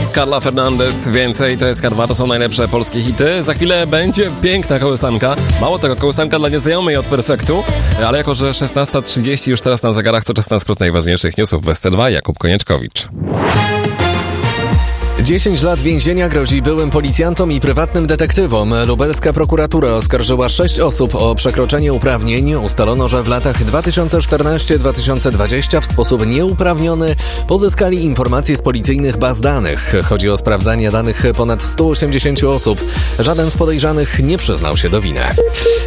Carla Fernandez, więcej to jest K2, to są najlepsze polskie hity. Za chwilę będzie piękna kołysanka. Mało tego, kołysanka dla nieznajomej od Perfektu, ale jako, że 16:30 już teraz na zegarach, to czas na skrót najważniejszych newsów w SC2. Jakub Konieczkowicz. 10 lat więzienia grozi byłym policjantom i prywatnym detektywom. Lubelska prokuratura oskarżyła 6 osób o przekroczenie uprawnień. Ustalono, że w latach 2014-2020 w sposób nieuprawniony pozyskali informacje z policyjnych baz danych. Chodzi o sprawdzanie danych ponad 180 osób. Żaden z podejrzanych nie przyznał się do winy.